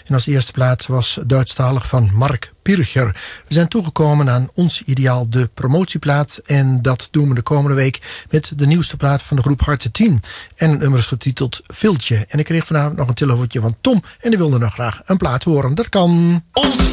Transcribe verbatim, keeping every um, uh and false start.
En als eerste plaats was Duitsstalig van Mark Pircher. We zijn toegekomen aan ons ideaal, de promotieplaat. En dat doen we de komende week met de nieuwste plaat van de groep Harte tien. En een nummer is getiteld Viltje. En ik kreeg vanavond nog een telefoontje van Tom. En die wilde nog graag een plaat horen. Dat kan. Ons